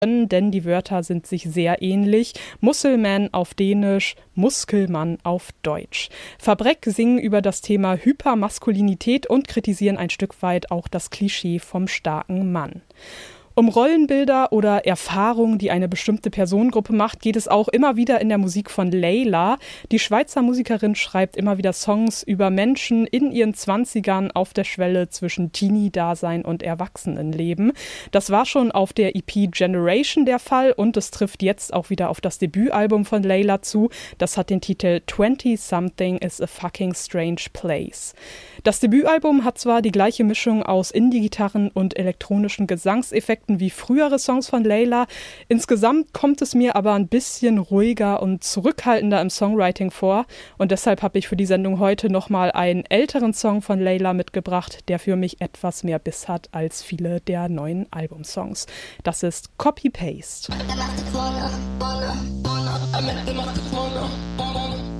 denn die Wörter sind sich sehr ähnlich. Muskelman auf Dänisch, Muskelmann auf Deutsch. Fabrek singen über das Thema Hypermaskulinität und kritisieren ein Stück weit auch das Klischee vom starken Mann. Um Rollenbilder oder Erfahrungen, die eine bestimmte Personengruppe macht, geht es auch immer wieder in der Musik von Layla. Die Schweizer Musikerin schreibt immer wieder Songs über Menschen in ihren 20ern auf der Schwelle zwischen Teenie-Dasein und Erwachsenenleben. Das war schon auf der EP Generation der Fall und es trifft jetzt auch wieder auf das Debütalbum von Layla zu. Das hat den Titel 20-Something is a fucking strange place. Das Debütalbum hat zwar die gleiche Mischung aus Indie-Gitarren und elektronischen Gesangseffekten wie frühere Songs von Layla. Insgesamt kommt es mir aber ein bisschen ruhiger und zurückhaltender im Songwriting vor. Und deshalb habe ich für die Sendung heute nochmal einen älteren Song von Layla mitgebracht, der für mich etwas mehr Biss hat als viele der neuen Albumsongs. Das ist Copy Paste.